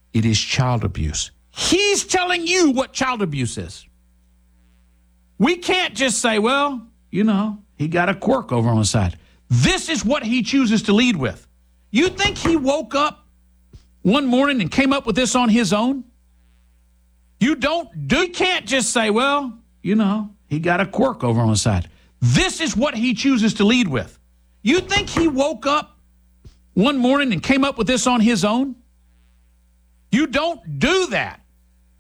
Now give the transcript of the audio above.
It is child abuse. He's telling you what child abuse is. We can't just say, well, you know, he got a quirk over on the side. This is what he chooses to lead with. You think he woke up one morning and came up with this on his own? You can't just say, well, you know, he got a quirk over on the side. This is what he chooses to lead with. You think he woke up one morning and came up with this on his own? You don't do that.